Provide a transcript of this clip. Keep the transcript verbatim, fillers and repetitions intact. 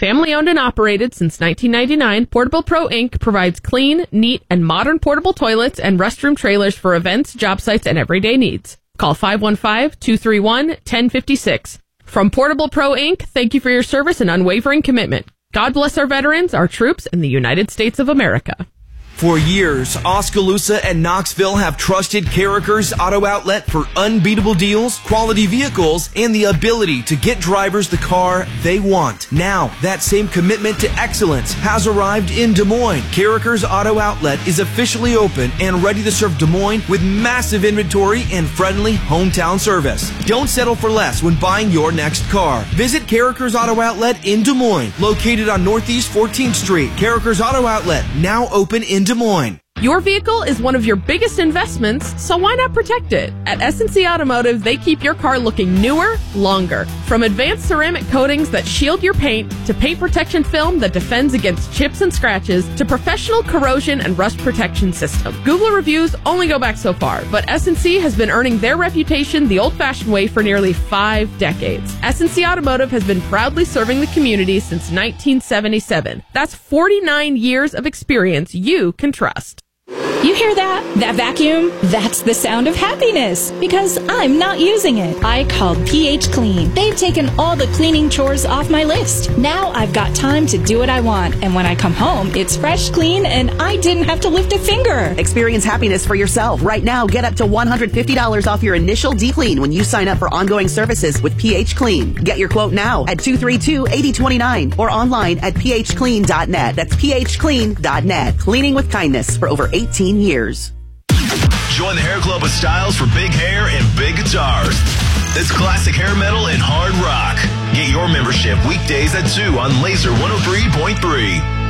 Family owned and operated since nineteen ninety-nine, Portable Pro Incorporated provides clean, neat, and modern portable toilets and restroom trailers for events, job sites, and everyday needs. Call five one five, two three one, one zero five six. From Portable Pro Incorporated, thank you for your service and unwavering commitment. God bless our veterans, our troops, and the United States of America. For years, Oskaloosa and Knoxville have trusted Carricker's Auto Outlet for unbeatable deals, quality vehicles, and the ability to get drivers the car they want. Now, that same commitment to excellence has arrived in Des Moines. Carricker's Auto Outlet is officially open and ready to serve Des Moines with massive inventory and friendly hometown service. Don't settle for less when buying your next car. Visit Carricker's Auto Outlet in Des Moines, located on Northeast fourteenth Street. Carricker's Auto Outlet, now open in Des Moines. Your vehicle is one of your biggest investments, so why not protect it? At S and C Automotive, they keep your car looking newer, longer. From advanced ceramic coatings that shield your paint, to paint protection film that defends against chips and scratches, to professional corrosion and rust protection system. Google reviews only go back so far, but S and C has been earning their reputation the old-fashioned way for nearly five decades. S and C Automotive has been proudly serving the community since nineteen seventy-seven. That's forty-nine years of experience you can trust. You hear that? That vacuum? That's the sound of happiness, because I'm not using it. I called P H Clean. They've taken all the cleaning chores off my list. Now I've got time to do what I want, and when I come home, it's fresh, clean, and I didn't have to lift a finger. Experience happiness for yourself. Right now, get up to one hundred fifty dollars off your initial deep clean when you sign up for ongoing services with P H Clean. Get your quote now at two three two, eight zero two nine or online at p h clean dot net. That's p h clean dot net. Cleaning with kindness for over eighteen years. Join the Hair Club of Styles for big hair and big guitars. It's classic hair metal and hard rock. Get your membership weekdays at two on Laser one oh three point three.